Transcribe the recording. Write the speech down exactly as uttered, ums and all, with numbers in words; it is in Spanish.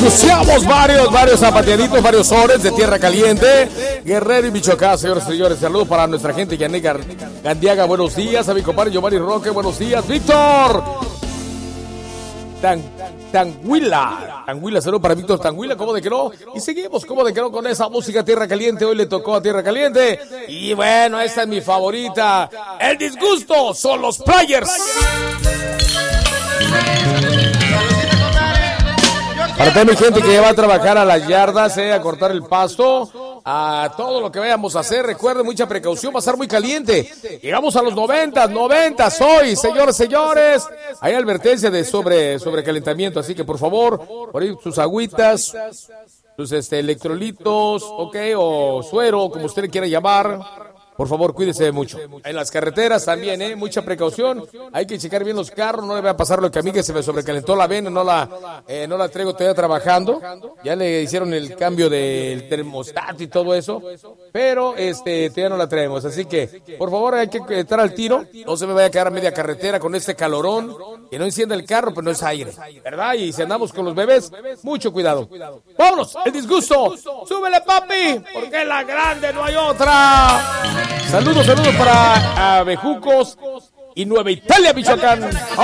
Iniciamos varios, varios zapateaditos, varios horas de tierra caliente. Guerrero y Michoacán, señores y señores. Saludos para nuestra gente. Yanek Gandiaga, buenos días. A mi compadre Giovanni Roque, buenos días. Víctor Tan, Tanguila, Tanguila, saludos para Víctor Tanguila, ¿cómo de que no? Y seguimos, ¿cómo de que no? Con esa música Tierra Caliente. Hoy le tocó a Tierra Caliente. Y bueno, esta es mi favorita. El disgusto son los players. Para toda mi gente que va a trabajar a las yardas, eh, a cortar el pasto, a todo lo que vayamos a hacer, recuerden, mucha precaución, va a estar muy caliente. Llegamos a los noventas, noventas hoy, señores, señores. Hay advertencia de sobre sobrecalentamiento, así que por favor, por ahí sus agüitas, sus este, electrolitos, ok, o suero, como usted le quiera llamar. Por favor, cuídese mucho. En las carreteras también, ¿eh? Mucha precaución. Hay que checar bien los carros. No le va a pasar lo que a mí, que se me sobrecalentó la vena. No la, eh, no la traigo todavía trabajando. Ya le hicieron el cambio del termostato y todo eso. Pero este todavía no la traemos. Así que, por favor, hay que estar al tiro. No se me vaya a quedar a media carretera con este calorón. Que no encienda el carro, pero no es aire, ¿verdad? Y si andamos con los bebés, mucho cuidado. ¡Vámonos! ¡El disgusto! ¡Súbele, papi! Porque la grande no hay otra. Saludos, saludos para Abejucos y Nueva Italia, Michoacán.